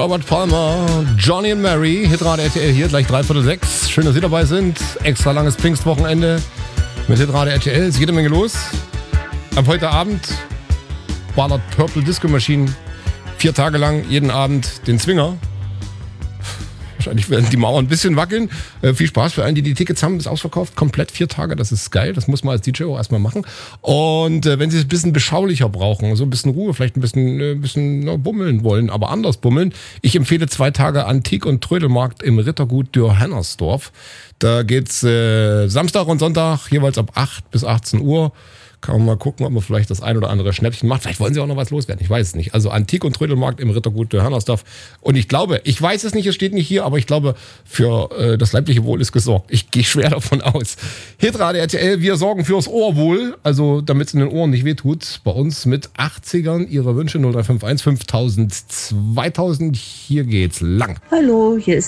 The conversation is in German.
Robert Palmer, Johnny and Mary, Hitradio RTL hier, gleich 5:45. Schön, dass Sie dabei sind. Extra langes Pfingstwochenende mit Hitradio RTL. Es geht eine Menge los. Ab heute Abend ballert Purple Disco Machine 4 Tage lang jeden Abend den Zwinger. Wahrscheinlich werden die Mauern ein bisschen wackeln. Viel Spaß für allen, die die Tickets haben. Ist ausverkauft. Komplett 4 Tage. Das ist geil. Das muss man als DJ auch erstmal machen. Und wenn Sie es ein bisschen beschaulicher brauchen, so ein bisschen Ruhe, vielleicht ein bisschen bummeln wollen, aber anders bummeln. Ich empfehle 2 Tage Antik- und Trödelmarkt im Rittergut Dürr-Hennersdorf. Da geht's Samstag und Sonntag jeweils ab 8 bis 18 Uhr. Kann man mal gucken, ob man vielleicht das ein oder andere Schnäppchen macht. Vielleicht wollen sie auch noch was loswerden. Ich weiß es nicht. Also Antik- und Trödelmarkt im Rittergut Dörr-Hennersdorf. Und ich glaube, ich weiß es nicht, es steht nicht hier, aber ich glaube, für das leibliche Wohl ist gesorgt. Ich gehe schwer davon aus. Hitradio RTL, wir sorgen fürs Ohrwohl. Also damit es in den Ohren nicht wehtut. Bei uns mit 80ern Ihre Wünsche 0351 5000 2000. Hier geht's lang. Hallo, hier ist